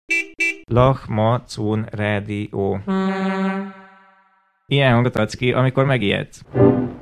Lach, ma, cún, rádió. Ilyen hangot adsz ki, amikor megijedsz.